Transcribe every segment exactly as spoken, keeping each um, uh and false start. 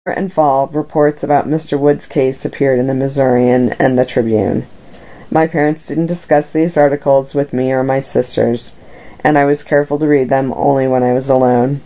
And fall, reports about Mister Wood's case appeared in the Missourian and the Tribune. My parents didn't discuss these articles with me or my sisters, and I was careful to read them only when I was alone.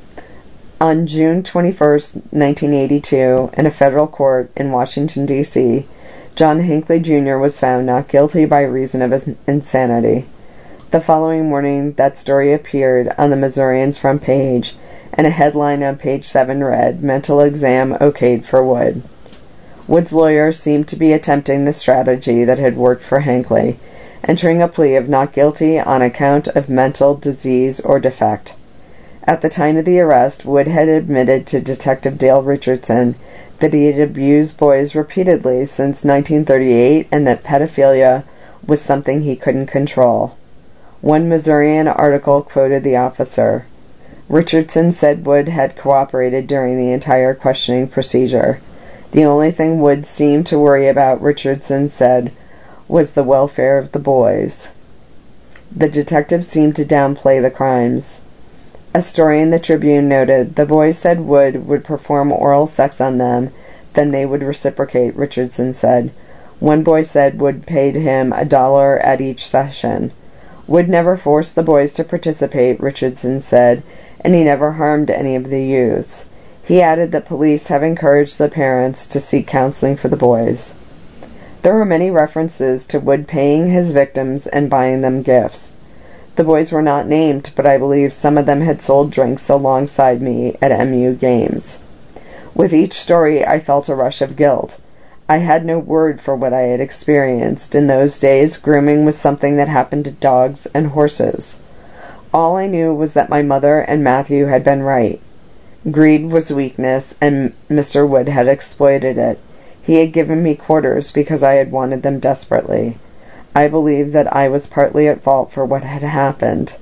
On June twenty-first, nineteen eighty-two, in a federal court in Washington, D C, John Hinckley, Junior was found not guilty by reason of his insanity. The following morning, that story appeared on the Missourian's front page, and a headline on page seven read, "Mental Exam Okayed for Wood." Wood's lawyer seemed to be attempting the strategy that had worked for Hinckley, entering a plea of not guilty on account of mental disease or defect. At the time of the arrest, Wood had admitted to Detective Dale Richardson that he had abused boys repeatedly since nineteen thirty-eight and that pedophilia was something he couldn't control. One Missourian article quoted the officer. Richardson said Wood had cooperated during the entire questioning procedure. The only thing Wood seemed to worry about, Richardson said, was the welfare of the boys. The detective seemed to downplay the crimes. A story in the Tribune noted, "The boys said Wood would perform oral sex on them, then they would reciprocate," Richardson said. One boy said Wood paid him a dollar at each session. Wood never forced the boys to participate, Richardson said, and he never harmed any of the youths. He added that police have encouraged the parents to seek counseling for the boys. There were many references to Wood paying his victims and buying them gifts. The boys were not named, but I believe some of them had sold drinks alongside me at M U games. With each story, I felt a rush of guilt. I had no word for what I had experienced. In those days, grooming was something that happened to dogs and horses. All I knew was that my mother and Matthew had been right. Greed was weakness, and Mister Wood had exploited it. He had given me quarters because I had wanted them desperately. I believed that I was partly at fault for what had happened.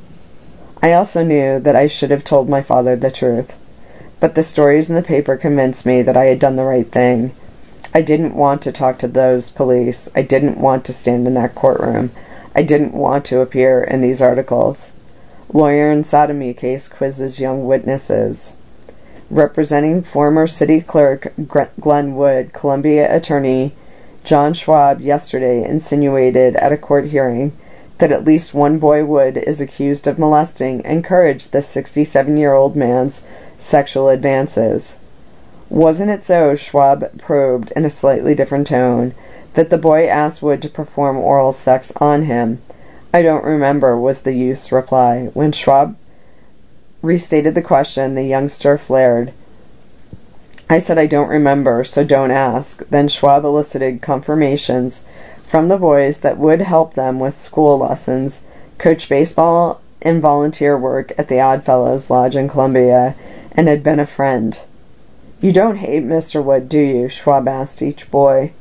I also knew that I should have told my father the truth. But the stories in the paper convinced me that I had done the right thing. I didn't want to talk to those police. I didn't want to stand in that courtroom. I didn't want to appear in these articles. Lawyer in sodomy case quizzes young witnesses. Representing former city clerk Glenn Wood, Columbia attorney John Schwab yesterday insinuated at a court hearing that at least one boy Wood is accused of molesting encouraged the sixty-seven-year-old man's sexual advances. Wasn't it so, Schwab probed in a slightly different tone, that the boy asked Wood to perform oral sex on him? "I don't remember," was the youth's reply. When Schwab restated the question, the youngster flared. "I said I don't remember, so don't ask." Then Schwab elicited confirmations from the boys that Wood helped them with school lessons, coached baseball and volunteer work at the Oddfellows Lodge in Columbia, and had been a friend. "You don't hate Mister Wood, do you?" Schwab asked each boy.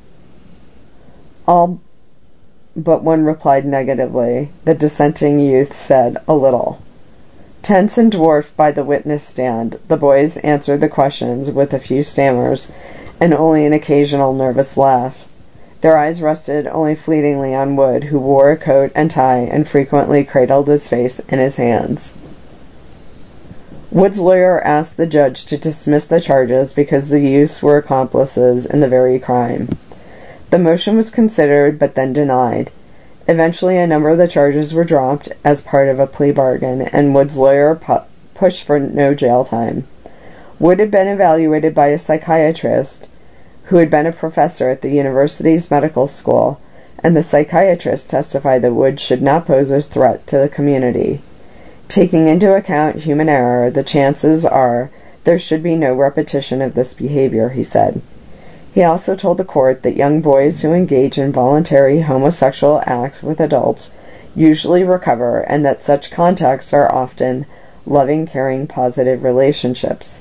All but one replied negatively. The dissenting youth said, "A little." Tense and dwarfed by the witness stand, the boys answered the questions with a few stammers and only an occasional nervous laugh. Their eyes rested only fleetingly on Wood, who wore a coat and tie and frequently cradled his face in his hands. Wood's lawyer asked the judge to dismiss the charges because the youths were accomplices in the very crime. The motion was considered but then denied. Eventually, a number of the charges were dropped as part of a plea bargain, and Wood's lawyer pu- pushed for no jail time. Wood had been evaluated by a psychiatrist who had been a professor at the university's medical school, and the psychiatrist testified that Wood should not pose a threat to the community. Taking into account human error, the chances are there should be no repetition of this behavior, he said. He also told the court that young boys who engage in voluntary homosexual acts with adults usually recover, and that such contacts are often loving, caring, positive relationships.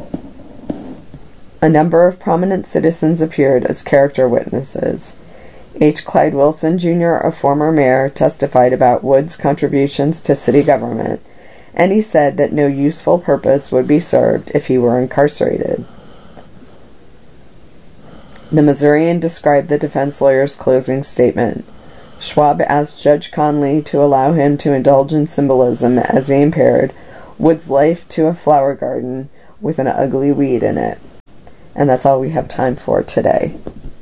A number of prominent citizens appeared as character witnesses. H. Clyde Wilson, Junior, a former mayor, testified about Wood's contributions to city government, and he said that no useful purpose would be served if he were incarcerated. The Missourian described the defense lawyer's closing statement. Schwab asked Judge Conley to allow him to indulge in symbolism as he compared Wood's life to a flower garden with an ugly weed in it. And that's all we have time for today.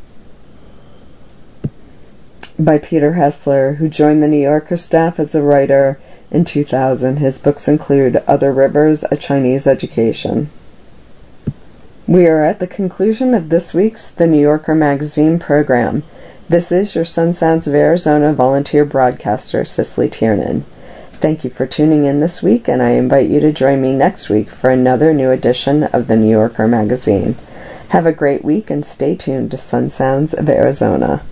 By Peter Hessler, who joined the New Yorker staff as a writer in two thousand. His books include Other Rivers, A Chinese Education. We are at the conclusion of this week's The New Yorker Magazine program. This is your Sun Sounds of Arizona volunteer broadcaster, Cicely Tiernan. Thank you for tuning in this week, and I invite you to join me next week for another new edition of The New Yorker Magazine. Have a great week and stay tuned to Sun Sounds of Arizona.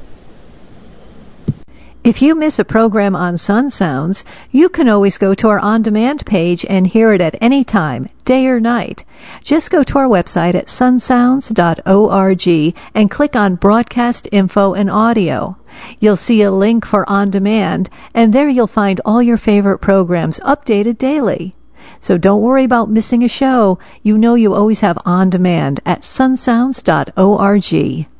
If you miss a program on Sun Sounds, you can always go to our on-demand page and hear it at any time, day or night. Just go to our website at sun sounds dot org and click on Broadcast Info and Audio. You'll see a link for On Demand, and there you'll find all your favorite programs updated daily. So don't worry about missing a show. You know you always have On Demand at sun sounds dot org.